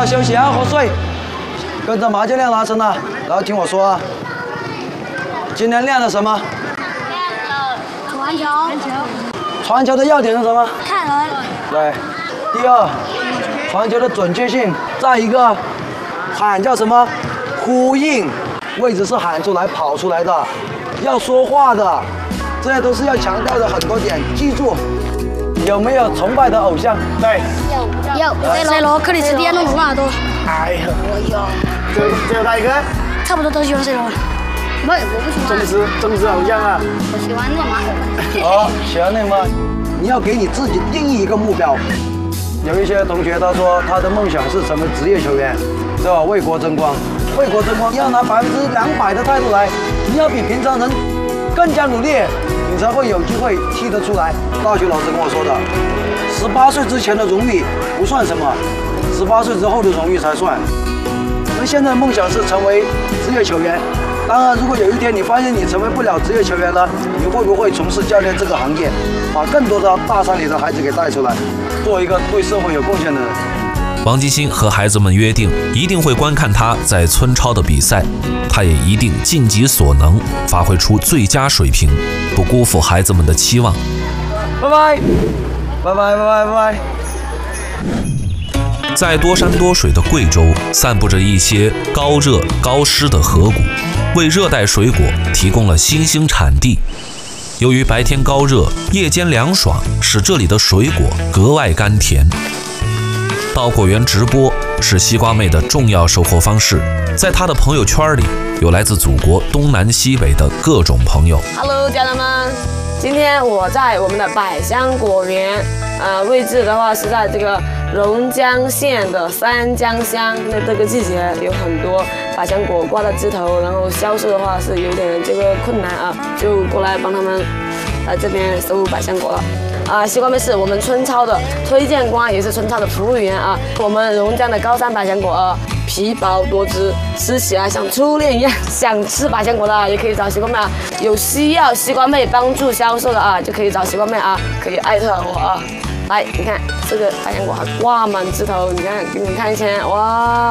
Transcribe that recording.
好休息啊，喝水。跟着麻将练达成了，然后听我说啊。今天练了什么？ 练了传球。 传球的要点是什么？ 看人。 对。第二，传球的准确性。再一个，喊叫什么？呼应，位置是喊出来、跑出来的，要说话的，这些都是要强调的很多点。记住，有没有崇拜的偶像？ 对。 有 C 罗、克里斯蒂亚诺·罗纳尔多。 哎呀， 我有。 只有他一个。 差不多都喜欢 C 罗。不，我不喜欢。 政治偶像啊。 我喜欢内马尔。 好，喜欢内马尔，你要给你自己定义一个目标。有一些同学他说他的梦想是成为职业球员，是吧？为国争光，为国争光，你要拿200%的态度来，你要比平常人更加努力，你才会有机会踢得出来。大学老师跟我说的，18岁之前的荣誉不算什么，18岁之后的荣誉才算。那现在的梦想是成为职业球员。当然，如果有一天你发现你成为不了职业球员了，你会不会从事教练这个行业，把更多的大山里的孩子给带出来，做一个对社会有贡献的人？ 王继兴和孩子们约定，一定会观看他在村超的比赛，他也一定尽己所能，发挥出最佳水平，不辜负孩子们的期望。 拜拜，拜拜，拜拜，拜拜。 在多山多水的贵州，散布着一些高热高湿的河谷，为热带水果提供了新兴产地。由于白天高热，夜间凉爽，使这里的水果格外甘甜。到果园直播是西瓜妹的重要收获方式，在她的朋友圈里，有来自祖国东南西北的各种朋友。 Hello， 家人们，今天我在我们的百香果园，位置的话是在这个榕江县的三江乡。那这个季节有很多百香果挂在枝头，然后销售的话是有点这个困难啊，就过来帮他们来这边收百香果了。西瓜妹是我们村超的推荐官，也是村超的服务员啊。我们榕江的高山百香果皮薄多汁，吃起来像初恋一样。想吃百香果的也可以找西瓜妹啊，有需要西瓜妹帮助销售的啊，就可以找西瓜妹啊，可以艾特我啊。来，你看这个百香果还挂满枝头，你看，给你们看一下，哇！